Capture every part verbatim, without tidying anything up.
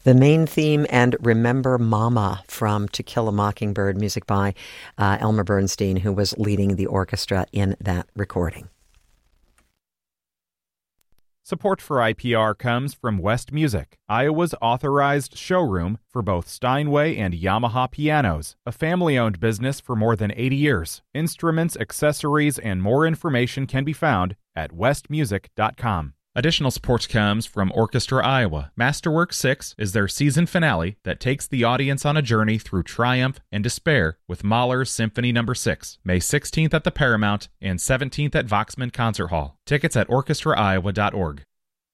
The main theme and Remember Mama from To Kill a Mockingbird, music by uh, Elmer Bernstein, who was leading the orchestra in that recording. Support for I P R comes from West Music, Iowa's authorized showroom for both Steinway and Yamaha pianos, a family-owned business for more than eighty years. Instruments, accessories, and more information can be found at west music dot com. Additional support comes from Orchestra Iowa. Masterwork six is their season finale that takes the audience on a journey through triumph and despair with Mahler's Symphony number six, May sixteenth at the Paramount and seventeenth at Voxman Concert Hall. Tickets at orchestra iowa dot org.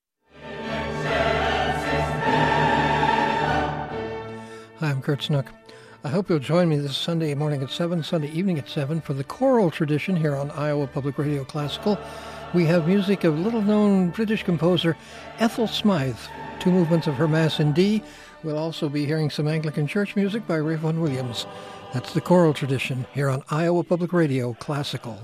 Hi, I'm Kurt Snook. I hope you'll join me this Sunday morning at seven, Sunday evening at seven for the choral tradition here on Iowa Public Radio Classical. We have music of little-known British composer Ethel Smythe, two movements of her Mass in D. We'll also be hearing some Anglican church music by Ray Vaughan Williams. That's the choral tradition here on Iowa Public Radio Classical.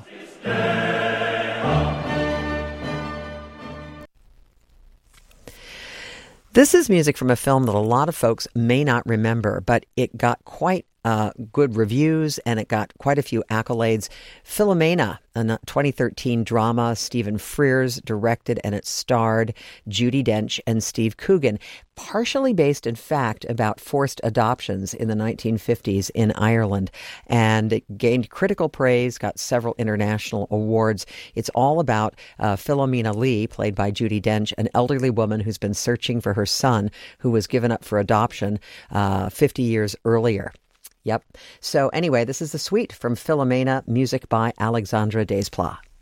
This is music from a film that a lot of folks may not remember, but it got quite uh, good reviews and it got quite a few accolades. Philomena, a twenty thirteen drama, Stephen Frears directed, and it starred Judi Dench and Steve Coogan, partially based, in fact, about forced adoptions in the nineteen fifties in Ireland. And it gained critical praise, got several international awards. It's all about uh, Philomena Lee, played by Judi Dench, an elderly woman who's been searching for her son who was given up for adoption uh, fifty years earlier. Yep. So anyway, this is the suite from Philomena, music by Alexandre Desplat.